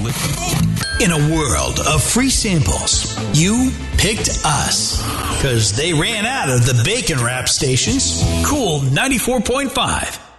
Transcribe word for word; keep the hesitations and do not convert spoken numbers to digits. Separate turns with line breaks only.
In a world of free samples, you picked us because they ran out of the bacon wrap stations. Cool ninety-four point five.